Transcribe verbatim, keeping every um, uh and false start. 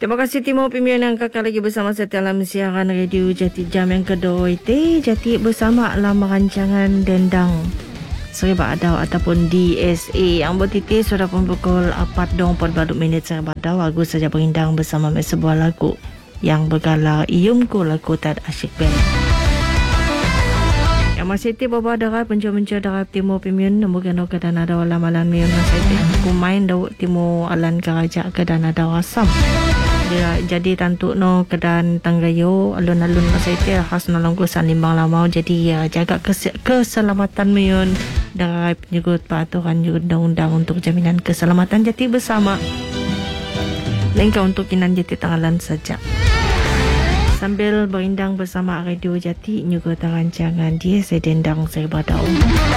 Terima kasih Timo Pemian yang kakak lagi bersama saya dalam siaran radio Jati jam yang kedua itu. Jati bersama dalam rancangan Dendang Seribat Adau ataupun D S A yang bertitik sudah pun pukul empat dong empat belas minit Seribat Adau. Aku saja berindang bersama sebuah lagu yang bergalar Iumku lagu Tad Asyik Band. Yang masih tiba bawa darah penjual-penjual darah Timo Pemian mungkin ada kedan ada lamalan mian masih aku main daud Timo alan keraja kedan ada rasam. Dia jadi tantuk no kedan tanggayo alun-alun masa itu khas nolong kusan limbang lamau jadi ya jaga kes- keselamatan miun dari penyugut peraturan undang-undang untuk jaminan keselamatan Jati bersama lengkap untuk kinan Jati Tanggalan saja sambil berindang bersama radio Jati juga rancangan dia sedendang Seribat Adau.